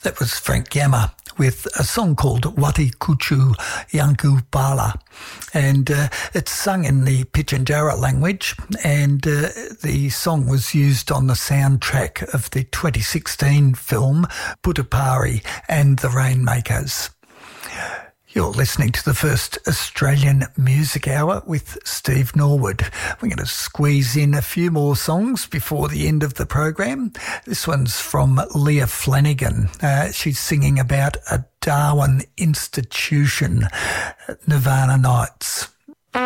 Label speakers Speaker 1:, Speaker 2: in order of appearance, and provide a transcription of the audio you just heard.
Speaker 1: That was Frank Yammer with a song called Wati Kuchu Yanku Bala. And it's sung in the Pitjantjatjara language, and the song was used on the soundtrack of the 2016 film Putupari and the Rainmakers. You're listening to the first Australian Music Hour with Steve Norwood. We're going to squeeze in a few more songs before the end of the program. This one's from Leah Flanagan. She's singing about a Darwin institution, Nirvana Nights.